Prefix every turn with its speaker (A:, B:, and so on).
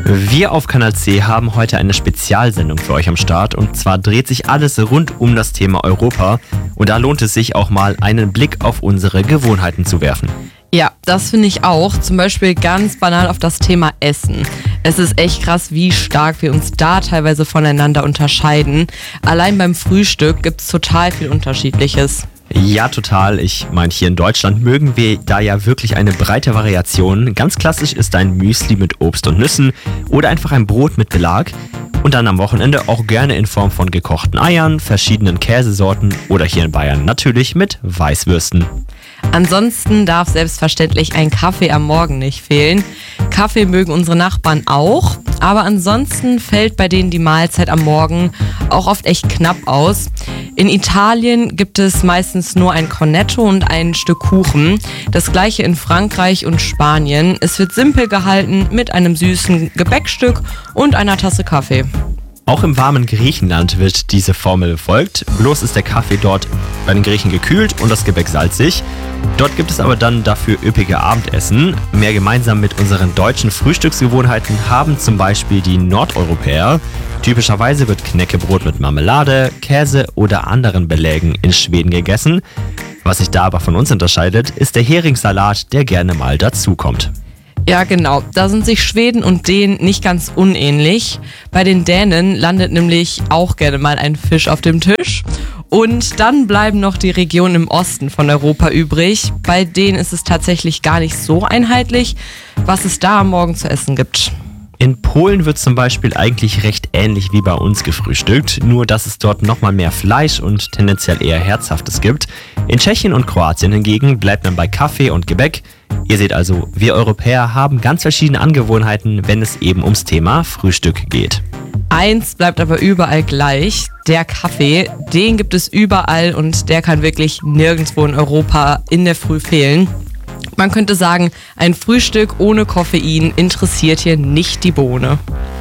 A: Wir auf Kanal C haben heute eine Spezialsendung für euch am Start und zwar dreht sich alles rund um das Thema Europa und da lohnt es sich auch mal einen Blick auf unsere Gewohnheiten zu werfen.
B: Ja, das finde ich auch. Zum Beispiel ganz banal auf das Thema Essen. Es ist echt krass, wie stark wir uns da teilweise voneinander unterscheiden. Allein beim Frühstück gibt es total viel Unterschiedliches.
A: Ja, total. Ich meine, hier in Deutschland mögen wir da ja wirklich eine breite Variation. Ganz klassisch ist ein Müsli mit Obst und Nüssen oder einfach ein Brot mit Belag. Und dann am Wochenende auch gerne in Form von gekochten Eiern, verschiedenen Käsesorten oder hier in Bayern natürlich mit Weißwürsten.
B: Ansonsten darf selbstverständlich ein Kaffee am Morgen nicht fehlen. Kaffee mögen unsere Nachbarn auch, aber ansonsten fällt bei denen die Mahlzeit am Morgen auch oft echt knapp aus. In Italien gibt es meistens nur ein Cornetto und ein Stück Kuchen. Das gleiche in Frankreich und Spanien. Es wird simpel gehalten mit einem süßen Gebäckstück und einer Tasse Kaffee.
A: Auch im warmen Griechenland wird diese Formel befolgt. Bloß ist der Kaffee dort bei den Griechen gekühlt und das Gebäck salzig. Dort gibt es aber dann dafür üppige Abendessen. Mehr gemeinsam mit unseren deutschen Frühstücksgewohnheiten haben zum Beispiel die Nordeuropäer. Typischerweise wird Knäckebrot mit Marmelade, Käse oder anderen Belägen in Schweden gegessen. Was sich da aber von uns unterscheidet, ist der Heringssalat, der gerne mal dazukommt.
B: Ja, genau. Da sind sich Schweden und Dänen nicht ganz unähnlich. Bei den Dänen landet nämlich auch gerne mal ein Fisch auf dem Tisch. Und dann bleiben noch die Regionen im Osten von Europa übrig. Bei denen ist es tatsächlich gar nicht so einheitlich, was es da am Morgen zu essen gibt.
A: In Polen wird zum Beispiel eigentlich recht ähnlich wie bei uns gefrühstückt, nur dass es dort nochmal mehr Fleisch und tendenziell eher Herzhaftes gibt. In Tschechien und Kroatien hingegen bleibt man bei Kaffee und Gebäck. Ihr seht also, wir Europäer haben ganz verschiedene Angewohnheiten, wenn es eben ums Thema Frühstück geht.
B: Eins bleibt aber überall gleich, der Kaffee. Den gibt es überall und der kann wirklich nirgendwo in Europa in der Früh fehlen. Man könnte sagen, ein Frühstück ohne Koffein interessiert hier nicht die Bohne.